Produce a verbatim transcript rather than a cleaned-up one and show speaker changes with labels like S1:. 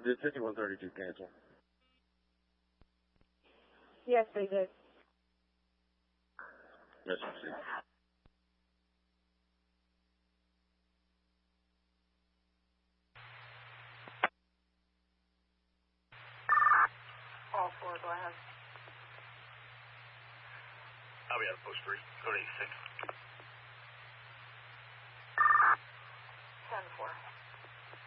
S1: Did fifty-one thirty-two cancel?
S2: Yes, they did.
S1: Yes, I see.
S2: All four, go ahead.
S3: I'll be out of post three. Go to eighty-six.
S2: ten four.